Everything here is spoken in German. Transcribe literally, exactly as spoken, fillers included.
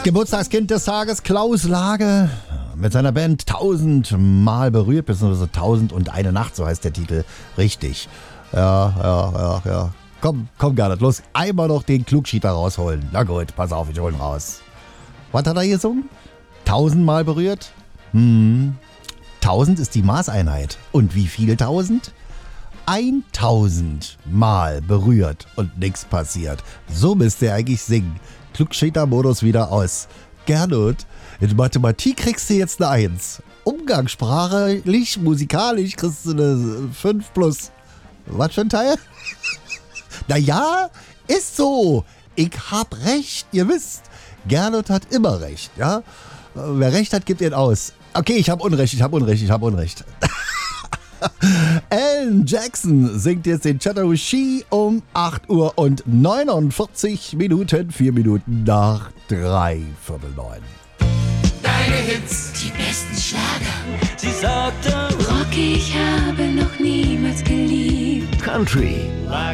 Geburtstagskind des Tages, Klaus Lage, mit seiner Band tausendmal berührt, beziehungsweise tausend und eine Nacht, so heißt der Titel. Richtig. Ja, ja, ja, ja. Komm, komm, Gernot, los. Einmal noch den Klugschieter rausholen. Na gut, pass auf, ich hol ihn raus. Was hat er hier gesungen? Tausendmal berührt? Hm. Tausend ist die Maßeinheit. Und wie viel tausend? Eintausendmal berührt und nichts passiert. So müsste er eigentlich singen. Klugschieter-Modus wieder aus. Gernot, in Mathematik kriegst du jetzt eine eins. Umgangssprachlich, musikalisch kriegst du eine fünf plus. Was für ein Teil? Naja, ist so. Ich hab recht, ihr wisst. Gernot hat immer recht, ja? Wer recht hat, gibt ihn aus. Okay, ich hab Unrecht, ich hab Unrecht, ich hab Unrecht. Alan Jackson singt jetzt den Chattahoochee um acht Uhr und neunundvierzig Minuten, vier Minuten nach drei, Viertel neun. Deine Hits, die besten Schlager. Sie sagte, Rocky, ich habe noch niemals geliebt. Country,